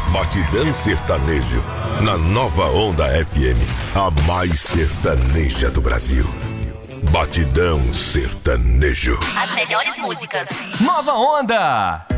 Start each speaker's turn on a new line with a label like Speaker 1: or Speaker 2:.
Speaker 1: Batidão Sertanejo, na Nova Onda FM, a mais sertaneja do Brasil. Batidão Sertanejo.
Speaker 2: As melhores músicas.
Speaker 3: Nova Onda.